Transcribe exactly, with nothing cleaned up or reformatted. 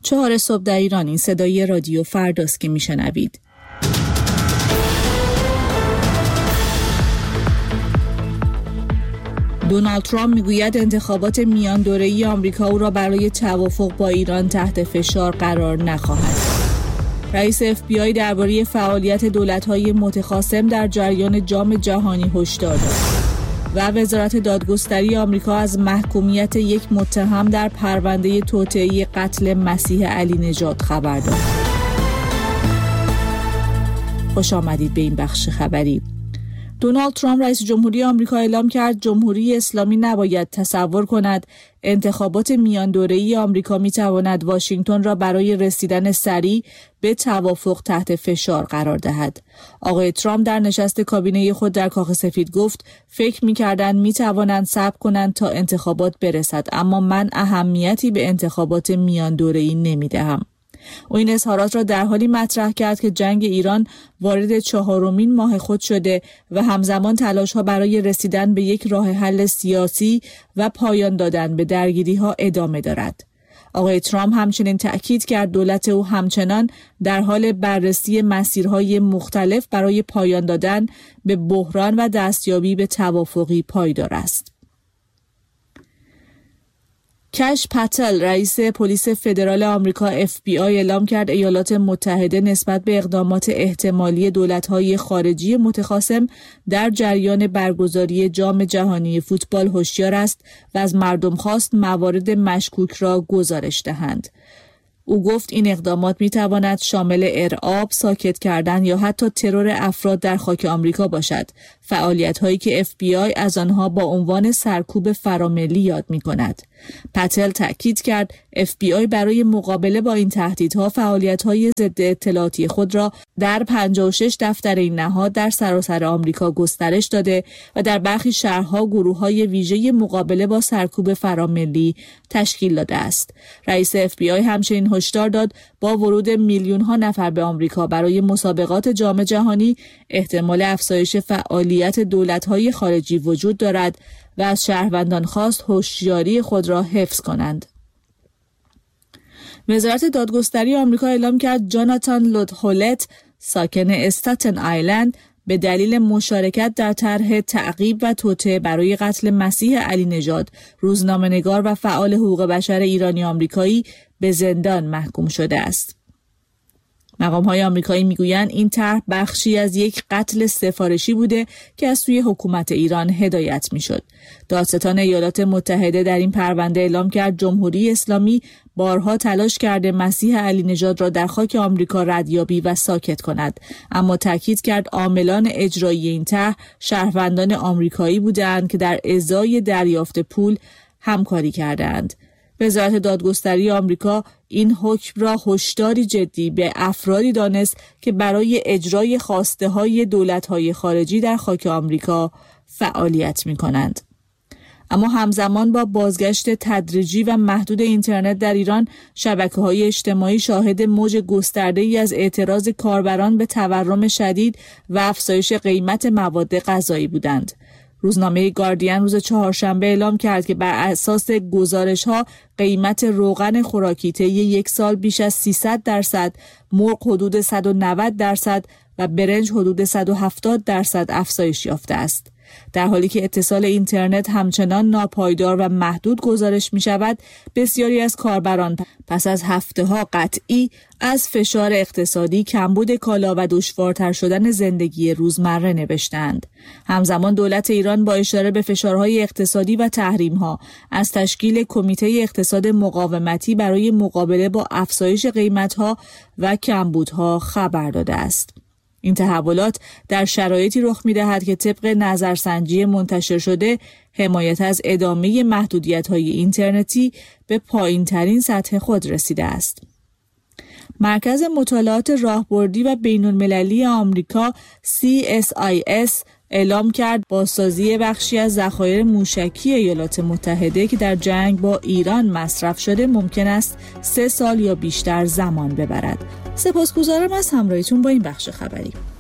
چهار صبح در ایران. این صدای رادیو فرداست که میشنوید. دونالد ترامپ میگوید انتخابات میان دوره‌ای آمریکا او را برای توافق با ایران تحت فشار قرار نخواهد. رئیس اف بی آی درباره فعالیت دولت‌های متخاصم در جریان جام جهانی هشدار داد و وزارت دادگستری آمریکا از محکومیت یک متهم در پرونده توطئه قتل مسیح علی نژاد خبر داد. خوش آمدید به این بخش خبری. دونالد ترامپ رئیس جمهوری آمریکا اعلام کرد جمهوری اسلامی نباید تصور کند انتخابات میان دوره‌ای آمریکا می‌تواند واشنگتن را برای رسیدن سریع به توافق تحت فشار قرار دهد. آقای ترامپ در نشست کابینه خود در کاخ سفید گفت فکر می‌کردند می‌توانند صبر کنند تا انتخابات برسد، اما من اهمیتی به انتخابات میان دوره‌ای نمی‌دهم. او این اظهارات را در حالی مطرح کرد که جنگ ایران وارد چهارمین ماه خود شده و همزمان تلاش‌ها برای رسیدن به یک راه حل سیاسی و پایان دادن به درگیری‌ها ادامه دارد. آقای ترامپ همچنین تأکید کرد دولت او همچنان در حال بررسی مسیرهای مختلف برای پایان دادن به بحران و دستیابی به توافقی پایدار است. کش پتل رئیس پلیس فدرال آمریکا اف بی آی اعلام کرد ایالات متحده نسبت به اقدامات احتمالی دولت‌های خارجی متخاصم در جریان برگزاری جام جهانی فوتبال هوشیار است و از مردم خواست موارد مشکوک را گزارش دهند. او گفت این اقدامات می‌تواند شامل ارعاب، ساکت کردن یا حتی ترور افراد در خاک آمریکا باشد، فعالیت‌هایی که اف بی آی از آنها با عنوان سرکوب فراملی یاد می‌کند. پتل تأکید کرد اف بی آی برای مقابله با این تهدیدها فعالیت‌های ضد اطلاعاتی خود را در پنجاه و شش دفتر این نهاد در سراسر آمریکا گسترش داده و در برخی شهرها گروه‌های ویژه مقابله با سرکوب فراملی تشکیل داده است. رئیس اف بی آی همچنین هشدار داد با ورود میلیون‌ها نفر به آمریکا برای مسابقات جام جهانی احتمال افزایش فعالیت دولت‌های خارجی وجود دارد و از شهروندان خواست هوشیاری خود را حفظ کنند. وزارت دادگستری آمریکا اعلام کرد جاناتان لودهولت ساکن استاتن آیلند به دلیل مشارکت در طرح تعقیب و توطئه برای قتل مسیح علی نژاد، روزنامه‌نگار و فعال حقوق بشر ایرانی آمریکایی، به زندان محکوم شده است. مقام‌های آمریکایی میگویند این طرح بخشی از یک قتل سفارشی بوده که از سوی حکومت ایران هدایت میشد. دادستان ایالات متحده در این پرونده اعلام کرد جمهوری اسلامی بارها تلاش کرده مسیح علی نژاد را در خاک آمریکا ردیابی و ساکت کند، اما تاکید کرد عاملان اجرایی این طرح شهروندان آمریکایی بودند که در ازای دریافت پول همکاری کردند. وزارت دادگستری آمریکا این حکم را هشداری جدی به افرادی دانست که برای اجرای خواسته‌های دولت‌های خارجی در خاک آمریکا فعالیت می‌کنند. اما همزمان با بازگشت تدریجی و محدود اینترنت در ایران، شبکه‌های اجتماعی شاهد موج گسترده‌ای از اعتراض کاربران به تورم شدید و افزایش قیمت مواد غذایی بودند. روزنامه گاردین روز چهارشنبه اعلام کرد که بر اساس گزارش‌ها قیمت روغن خوراکی طی یک سال بیش از سیصد درصد، مرغ حدود صد و نود درصد و برنج حدود صد و هفتاد درصد افزایش یافته است. در حالی که اتصال اینترنت همچنان ناپایدار و محدود گزارش می شود، بسیاری از کاربران پس از هفته‌ها قطعی از فشار اقتصادی، کمبود کالا و دشوارتر شدن زندگی روزمره نوشتند. همزمان دولت ایران با اشاره به فشارهای اقتصادی و تحریم‌ها از تشکیل کمیته اقتصاد مقاومتی برای مقابله با افزایش قیمت‌ها و کمبودها خبر داده است. این تحولات در شرایطی رخ می‌دهد که طبق نظرسنجی منتشر شده حمایت از ادامه محدودیت‌های اینترنتی به پایین‌ترین سطح خود رسیده است. مرکز مطالعات راهبردی و بین‌المللی آمریکا سی اس آی اس اعلام کرد بازسازی بخشی از ذخایر موشکی ایالات متحده که در جنگ با ایران مصرف شده ممکن است سه سال یا بیشتر زمان ببرد. سپاسگزارم از همراهیتون با این بخش خبری.